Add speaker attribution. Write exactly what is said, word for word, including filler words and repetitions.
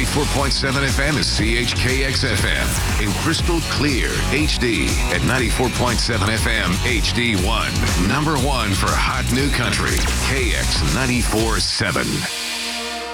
Speaker 1: ninety-four point seven F M is C H K X F M. In crystal clear H D at ninety-four point seven F M H D one. Number one for hot new country. K X ninety-four point seven.